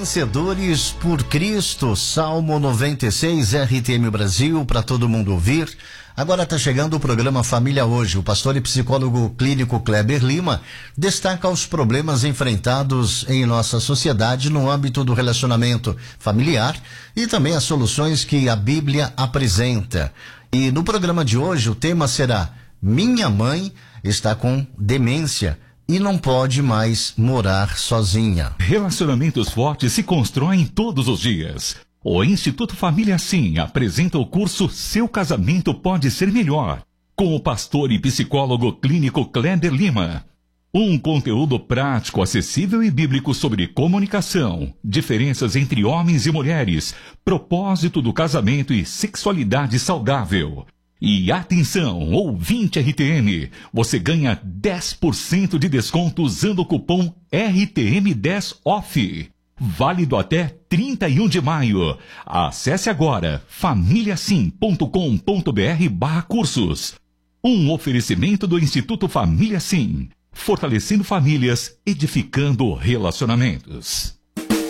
Vencedores por Cristo, Salmo 96, RTM Brasil, para todo mundo ouvir. Agora está chegando o programa Família Hoje. O pastor e psicólogo clínico Kleber Lima destaca os problemas enfrentados em nossa sociedade no âmbito do relacionamento familiar e também as soluções que a Bíblia apresenta. E no programa de hoje o tema será: Minha mãe está com demência e não pode mais morar sozinha. Relacionamentos fortes se constroem todos os dias. O Instituto Família Sim apresenta o curso Seu Casamento Pode Ser Melhor, com o pastor e psicólogo clínico Kleber Lima. Um conteúdo prático, acessível e bíblico sobre comunicação, diferenças entre homens e mulheres, propósito do casamento e sexualidade saudável. E atenção, ouvinte RTM, você ganha 10% de desconto usando o cupom RTM10OFF. Válido até 31 de maio. Acesse agora famíliasim.com.br/cursos. Um oferecimento do Instituto Família Sim, fortalecendo famílias, edificando relacionamentos.